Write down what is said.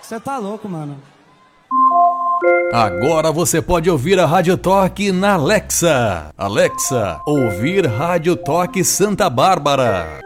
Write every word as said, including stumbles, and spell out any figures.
Você tá louco, mano. Agora você pode ouvir a Rádio Toque na Alexa. Alexa, ouvir Rádio Toque Santa Bárbara.